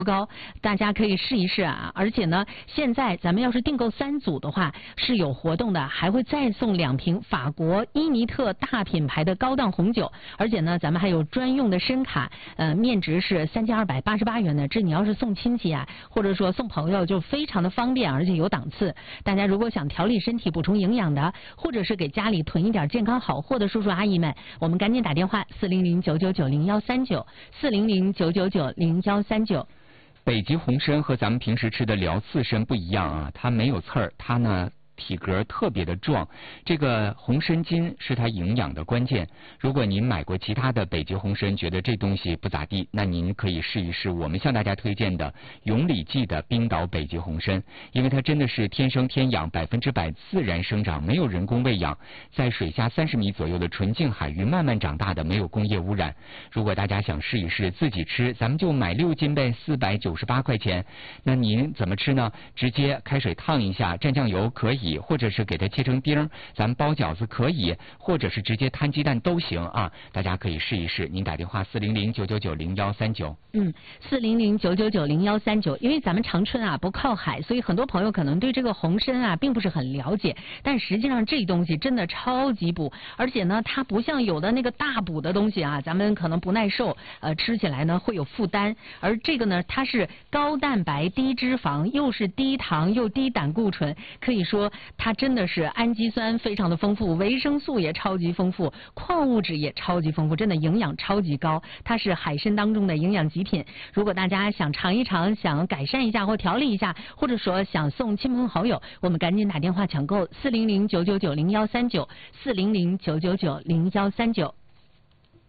高，大家可以试一试啊！而且呢，现在咱们要是订购3组的话是有活动的，还会再送2瓶法国伊尼特大品牌的高档红酒，而且呢，咱们还有专用的深卡，面值是3288元的，这你要是送亲戚啊，或者说送朋友就非常的方便，而且有档次。大家如果想调理身体、补充营养的，或者是给家里囤一点健康好货的叔叔阿姨们，我们赶紧打电话400-999-0139，400-999-0139。 北极红参和咱们平时吃的辽刺参不一样啊，它没有刺儿，它呢体格特别的壮，这个红参筋是它营养的关键。如果您买过其他的北极红参，觉得这东西不咋地，那您可以试一试我们向大家推荐的永里记的冰岛北极红参，因为它真的是天生天养，100%自然生长，没有人工喂养，在水下30米左右的纯净海域慢慢长大的，没有工业污染。如果大家想试一试自己吃，咱们就买6斤呗，498块钱。那您怎么吃呢？直接开水烫一下，蘸酱油可以，或者是给它切成丁，咱们包饺子可以，或者是直接摊鸡蛋都行啊！大家可以试一试。您打电话400-999-0139。 400-999-0139。因为咱们长春啊不靠海，所以很多朋友可能对这个红参啊并不是很了解。但实际上这东西真的超级补，而且呢它不像有的那个大补的东西啊，咱们可能不耐受，吃起来呢会有负担。而这个呢，它是高蛋白、低脂肪，又是低糖又低胆固醇，可以说它真的是氨基酸非常的丰富，维生素也超级丰富，矿物质也超级丰富，真的营养超级高。它是海参当中的营养极品。如果大家想尝一尝，想改善一下或调理一下，或者说想送亲朋好友，我们赶紧打电话抢购400-999-0139，400-999-0139。